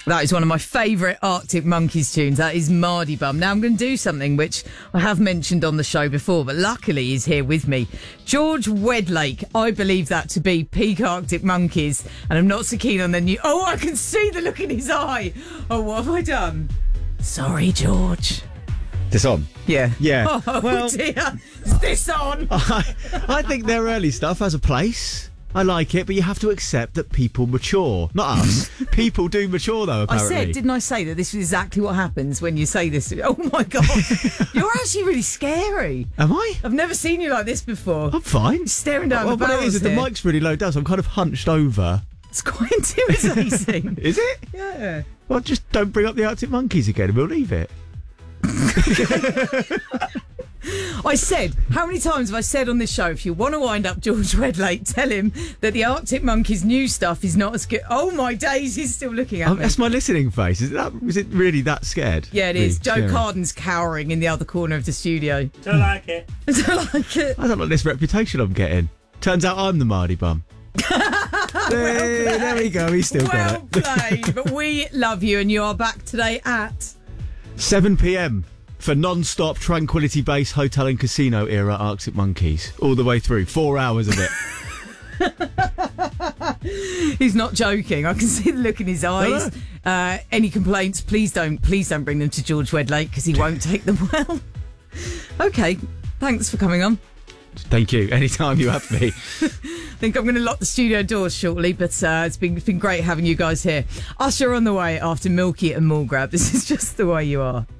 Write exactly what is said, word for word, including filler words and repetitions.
That is one of my favourite Arctic Monkeys tunes. That is Mardy Bum. Now I'm going to do something which I have mentioned on the show before, but luckily he's here with me. George Wedlake, I believe that to be peak Arctic Monkeys, and I'm not so keen on the new... Oh, I can see the look in his eye. Oh, what have I done? Sorry, George. This on? Yeah. Yeah. Oh, well, dear. Is this on? I, I think their early stuff has a place. I like it, but you have to accept that people mature. Not us. People do mature, though, apparently. I said, didn't I say that this is exactly what happens when you say this? Oh, my God. You're actually really scary. Am I? I've never seen you like this before. I'm fine. You're staring down well, the barrels What it is, is the here. mic's really low down, so I'm kind of hunched over. It's quite intimidating. Is it? Yeah. Well, just don't bring up the Arctic Monkeys again and we'll leave it. I said, how many times have I said on this show, if you want to wind up George Wedlake, tell him that the Arctic Monkeys' new stuff is not as good. Oh, my days, he's still looking at Oh, me. that's my listening face. Is, that, is it really that scared? Yeah, it really is. Joe scary? Carden's cowering in the other corner of the studio. Don't like it. I don't like it. I don't like this reputation I'm getting. Turns out I'm the Mardy Bum. Hey, there we go. He's still Well got it. played. But we love you, and you are back today at... seven p.m. for non-stop Tranquility Base Hotel and Casino era Arctic Monkeys. All the way through. Four hours of it. He's not joking. I can see the look in his eyes. Uh, any complaints, please don't please don't bring them to George Wedlake, because he won't take them well. Okay, thanks for coming on. Thank you. Anytime you have me. I think I'm going to lock the studio doors shortly, but uh, it's been, it's been great having you guys here. Usher on the way after Milky and Mulgrab. This is just the way you are.